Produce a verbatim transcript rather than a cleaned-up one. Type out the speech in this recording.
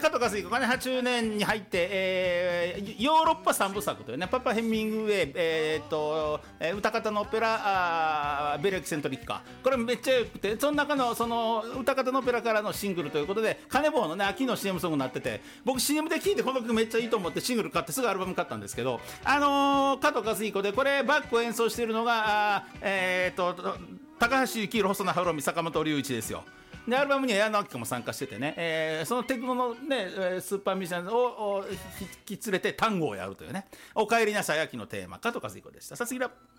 加藤和彦がねはちじゅうねんに入って、えー、ヨーロッパ三部作というねパパヘミングウェイ、えー、っと歌方のオペラあベルエキセントリッカこれめっちゃ良くてその中のその歌方のオペラからのシングルということでカネボウのね秋の シーエム ソングになってて僕 シーエム で聴いてこの曲めっちゃいいと思ってシングル買ってすぐアルバム買ったんですけどあのー、加藤和彦でこれバックを演奏しているのがえー、っと高橋幸宏、細野晴臣、坂本龍一ですよ。でアルバムには矢野顕子も参加しててね、えー、そのテクノの、ね、スーパーミュージシャンを引き連れて単語をやるというねお帰りなさい秋のテーマ加藤和彦でした。さすが